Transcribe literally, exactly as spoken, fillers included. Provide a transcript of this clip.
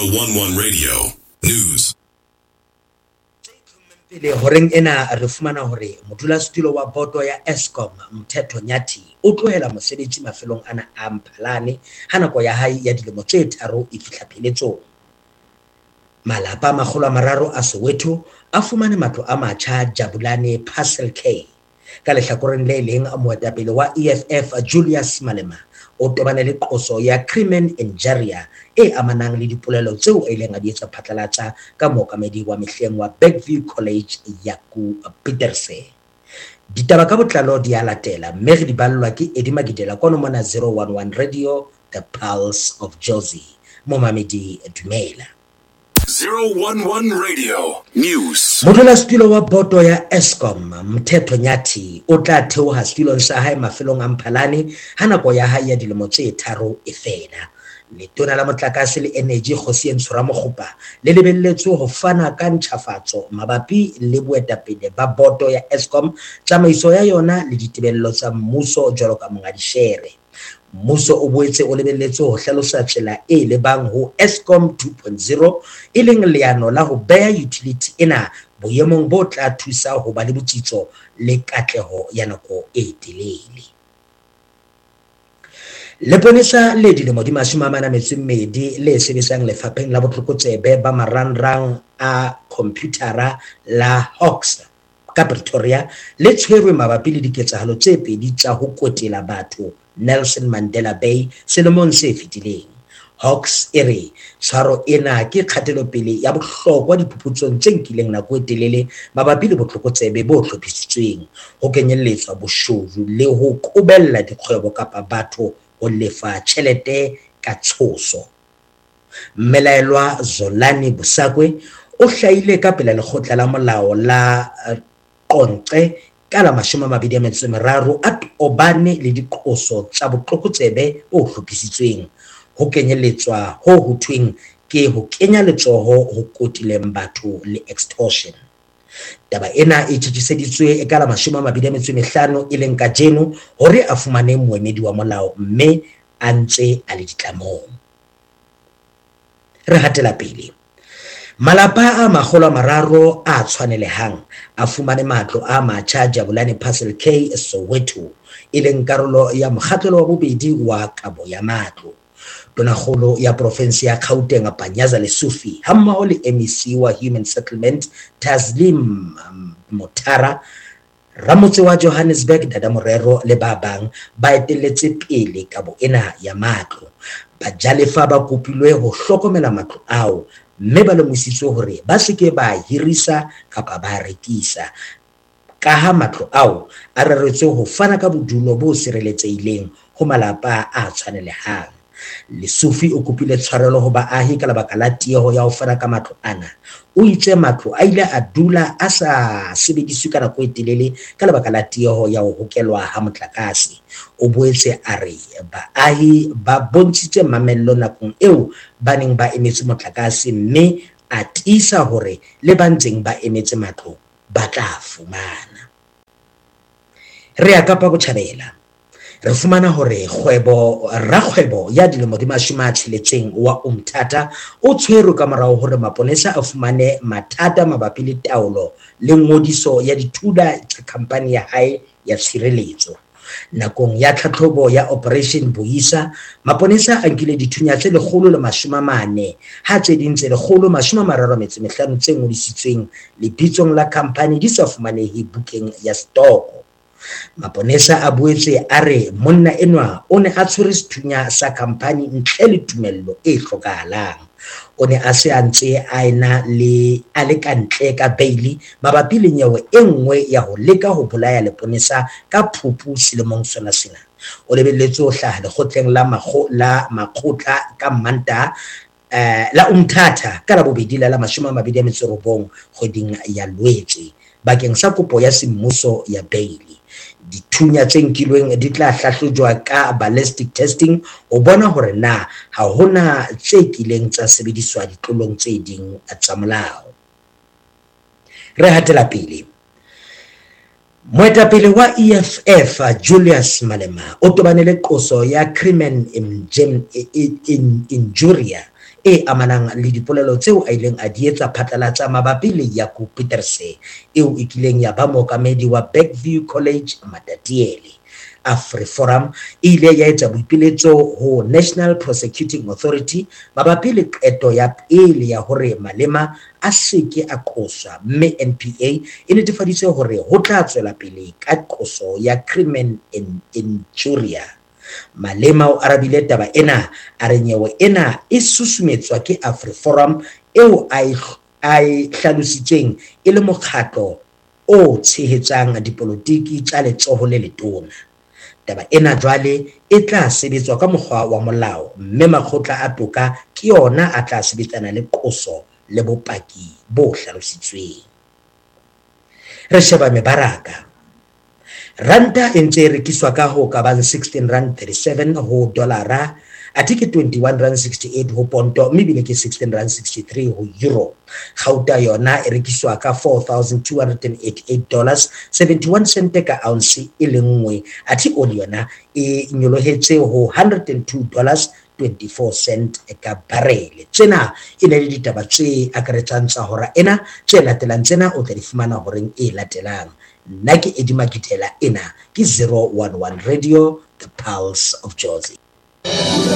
eleven Radio News. Pele horeng ena re fumana hore modulasetulo wa boto ya Eskom Mthethwa Nyathi o tlohela mosebetsi mafelong ana a Mphalane ha nako ya hae ya dilemo tse tharo e fihla pheletsong. Malapa a makgolo a mararo a Soweto a fumane matlo a matjha Jabulani Parcel K ka lehlakoreng le leng moetapele wa E F F Julius Malema o tobane le qoso ya crimen injuria e amanang le dipolelo tseo e leng a di etsa phatlalatsa ka mookamedi wa mehleng wa Bergview College Yaku Peterse. Ditaba ka botlalo di a latela mme re di ballwa ke Eddie Magidela kono mona zero one one Radio, the pulse of Josie. Momamedi dumela. zero one one Radio News. Modulasetulo wa boto ya Eskom Mthethwa Nyathi o tla theoha setulong sa hae mafelong a Mphalane ha nako ya hae ya dilemo tse tharo e fela. Letona la motlakase le energy Kgosieng Tshwara-Mokgopa le lebelletswe ho fana ka ntjhafatso mabapi le boetapele ba boto ya Eskom, tsamaiso ya yona le ditebello tsa mmuso jwalo ka monga dishere. Mmuso o boetse o lebelletswe ho hlalosa tsela e lebang ho Eskom two point oh e leng leano la ho beha utility ena boemong bo tla thusa ho ba le botsitso le katleho ya nako e telele. Leponesa le dilemo di mashome a mane a metso e mmedi le sebetsang lefapheng la botlokotsebe ba marangrang a komputara la Hawks ka Pretoria le tshwerwe mabapi le diketsahalo tse pedi tsa ho kotela batho Nelson Mandela Bay selemong se fetileng. Hawks e re tshwaro ena ke kgatelopele ya bohlokwa diphuputsong tse nkileng nako e telele mabapi le botlokotsebe bo hlophisitsweng ho kenyelletswa boshodu le ho qobella dikgwebo kapa batho ho lefa tjhelete ka tshoso. Mmelaelwa Zolani Busakwe o hlahile ka pela lekgotla la molao la Qonce ka la mashome a mabedi a metso e meraro a obane le diqoso tsa botlokotsebe bo hlophisitsweng ho kenyelletswa ho hothweng ke ho kenya letsoho ho kotileng batho le extortion. Taba ena e tjhetjiseditswe ka la mashome a mabedi a metso e mehlano e leng ka jeno hore a fumane moemedi wa molao mme a ntse a le ditlamong. Re hatela pele. Malapa a makgolo a mararo a tshwanelehang a fumane matlo a matjha Jabulani Parcel K Soweto e leng karolo ya mokgatlo wa bobedi wa kabo ya matlo. Tonakgolo ya province ya Gauteng Panyaza Lesufi hammoho le M E C wa Human Settlement Taslim Motara, Ramotse wa Johannesburg Dada Morero le ba bang ba etelletse pele kabo ena ya matlo. Bajalefa ba kopilwe ho hlokomela matlo ao mme ba lemohisitswe hore ba seke ba hirisa kapa ba rekisa ka ha matlo ao a reretswe ho fana ka bodulo bo sireletsehileng ho malapa a tshwanelehang. Lesufi o kopile tshwarelo ho baahi ka lebaka la tieho ya ho fana ka matlo ana. O itse matlo a ile a dula a sa sebediswe ka nako e telele ka lebaka la tieho ya ho hokelwa ha motlakase. O boetse a re baahi ba bontshitse mamello nakong eo ba neng ba emetse motlakase mme a tiisa hore le ba ntseng ba emetse matlo ba tla fumana. Re a Kapa Botjhabela. Re fumana hore kgwebo rakgwebo ya dilemo di mashome a tsheletseng wa Umtata o tshwerwe ka morao hore maponesa a fumane mathata mabapi le taolo le ngodiso ya dithuda tsa khampani ya hae ya tshireletso. Nakong ya tlhatlhobo ya Operation Boisa, maponesa a nkile dithunya tse lekgolo le mashome a mane ha tse ding tse lekgolo mashome a mararo a metso e mehlano tse ngodisitsweng lebitsong la khampani di sa fumanehe bukeng ya stoko. Maponesa a boetse a re monna enwa o ne a tshwere sethunya sa khampani ntle le tumello e hlokahalang. O ne a se a ntse a ena le a le ka ntle ka beili mabapi le nyewe e nngwe ya ho leka ho bolaya leponesa ka Phupu selemong sona sena. O lebelletswe ho hlaha lekgotleng la makgo la makgotla ka Mantaha eh la Umtata ka la bobedi la mashome a mabedi a metso e robong kgweding ya Lwetse bakeng sa kopo ya semmuso ya beili. Dithunya tse nkilweng di tla hlahlojwa ka ballistic testing o bona hore na ha hona tse kileng tsa sebediswa ditlolong tse ding tsa molao. Re hatela pele. Moetapele wa E F F Julius Malema o tobane le qoso ya crimen injuria e amanang le dipolelo tseo a ileng a di etsa phatlalatsa mabapi le Jaco Pieterse eo e kileng ya ba mookamedi wa Bergview College Matatiele. AfriForum e ile ya etsa boipiletso ho National Prosecuting Authority mabapi le qeto ya pele ya hore Malema a seke a qoswa, mme N P A e netefaditse hore ho tla tswela pele ka qoso ya crimen injuria. Malema o arabile taba ena a re nyewe ena e susumetswa ke AfriForum eo a e hlalositseng e le mokgatlo o tshehetsang dipolotiki tsa letsoho le letona. Taba ena jwale e tla sebetswa ka mokgwa wa molao, mme makgotla a toka ke yona a tla sebetsana le qoso le bopaki bo hlalositsweng. Re sheba mebaraka. Ranta e ntse e rekiswa ka ho ka bang sixteen rand thirty-seven ho dolara, athe ke twenty-one rand sixty-eight ho ponto, mme bile ke sixteen rand sixty-three ho euro. Gauta yona e rekiswa ka four thousand two hundred eighty-eight dollars seventy-one cent ka ounce e le nngwe, athe oli yona e nyolohetse ho one hundred two dollars twenty-four cent ka barrel. Tsena e ne le ditaba tse akaretsang tsa hora ena, tse latelang tsena o tla di fumana horeng e latelang. Nna ke Eddie Makitela, ena ke zero one one Radio, the Pulse of Jozi.